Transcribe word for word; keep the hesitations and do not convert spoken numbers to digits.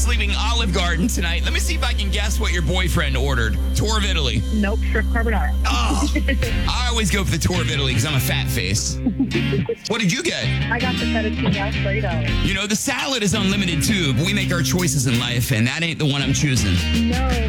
leaving Olive Garden tonight. Let me see if I can guess what your boyfriend ordered. Tour of Italy. Nope, shrimp carbonara. Oh, I always go for the tour of Italy because I'm a fat face. What did you get? I got the fettuccine Alfredo. You know, the salad is unlimited too, but we make our choices in life, and that ain't the one I'm choosing. No,